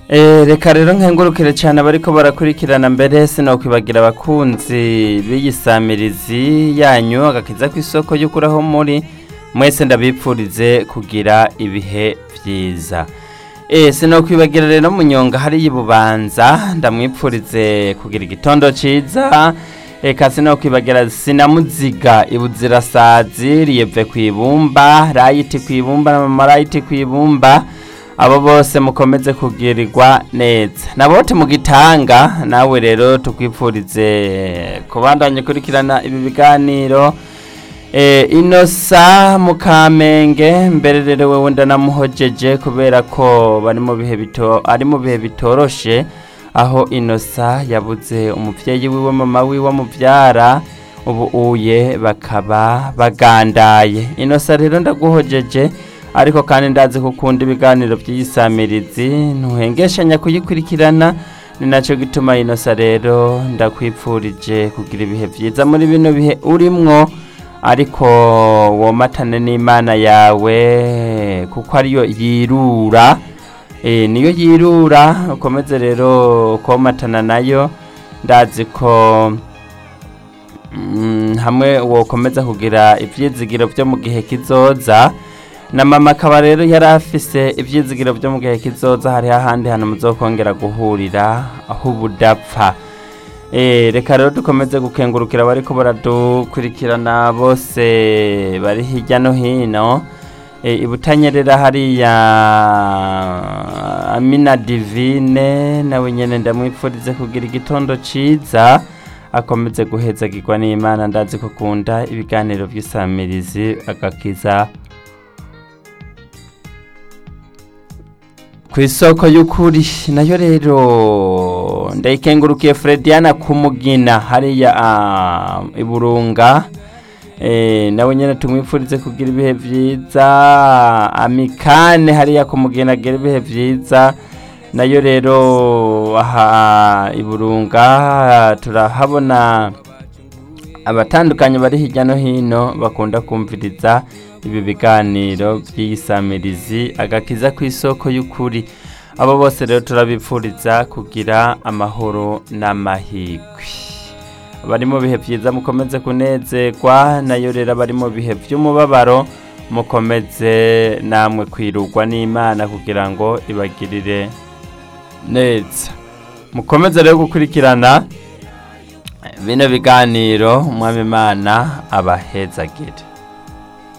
Reka rero nkengurukire cyane abariko barakurikirana mbere sinokwibagira abakunzi b'iyisamirizi yanyu agakiza ku isoko y'ukuraho muri mwese ndabipfurize kugira ibihe vyiza. Sinokwibagira rero munyonga hari ibubanza ndamwipfurize kugira igitondo ciza. Eka sinokwibagira sinamuziga ibuzirasazi riyeve kwibumba rayiti kwibumba na mamarayiti kwibumba. Abo bose mukomeze kugirirwa neza nabote mu gitanga nawe rero tukwipfurize kubandanya kurikirana ibi biganiro Inosa mu Kamenge mbere rero wewe ndanamuhojeje kubera ko bari mu bihe bitoroshe aho Inosa yabuze umuvyeyi wiwe mama wiwe muvyara ubu uye bakaba bagandaye. Inosa rero ndaguhojeje ariko kandi ndazi kukunda ibiganiro by'iyisamirizi ntuhengeshanya kuyikurikirana ni naco gituma Inosa rero ndakwipfurije kugira ibihe vyiza muri bino bihe urimwo ariko womatane n'Imana yawe kuko ariyo yirura niyo yirura ukomeze rero komatana nayo ndazi ko hamwe wokomeza kugira ivyizigiro byo mu gihe kizoza na mama akaba rero yari afise ivyizigiro byo mu gihe kizoza hari ahandi hantu muzokongera guhurira aho budapfa. Reka rero dukomeze gukengurukira bariko baradukurikirana bose bari hirya no hino ibutanyerera hariya Amina Divine nawe nyene ndamwipfurize kugira igitondo ciza akomeze guhezagirwa n'Imana ndazi ko kunda ibiganiro by'isamirizi agakiza kw'isoko y'ukuri. Nayo rero ndayikengurukiye Frediana kumugina hariya iburunga nawe nyene tumwipfurize kugira ibihe vyiza. Amikane hariya kumugina agira ibihe vyiza. Nayo rero aha iburunga turahabona abatandukanye bari hirya no hino bakunda kumviriza ibi biganiro by'iyisamirizi agakiza ku isoko y'ukuri. Abo bose rero turabipfuriza kugira amahoro n'amahirwe. Bari mu bihe vyiza mukomeze kunezerwa nayo rero bari mu bihe vy'umubabaro mukomeze namwe kwirugwa n'Imana kugira ngo ibagirire neza. Mukomeze rero gukurikirana bino biganiro umwami Imana abahezagire.